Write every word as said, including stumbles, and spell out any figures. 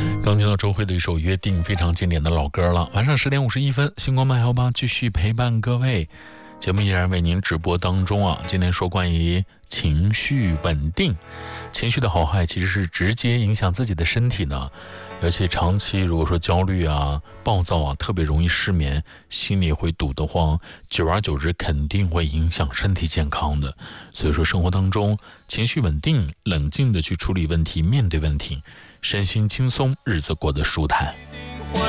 刚听到周蕙的一首《约定》，非常经典的老歌了。晚上十点五十一分，星光麦幺八继续陪伴各位，节目依然为您直播当中啊。今天说关于情绪稳定，情绪的好坏其实是直接影响自己的身体呢。而且长期如果说焦虑啊、暴躁啊，特别容易失眠，心里会堵得慌，久而久之肯定会影响身体健康的。所以说生活当中情绪稳定，冷静的去处理问题，面对问题，身心轻松，日子过得舒坦。